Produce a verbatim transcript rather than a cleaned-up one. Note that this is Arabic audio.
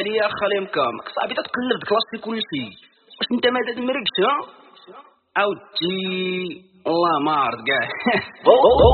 عليا خالي مكامك صاحبي تتقلب كلاص في كل شيء. واش انت ما تدمركش ها عاودتي والله ما عرفت كاع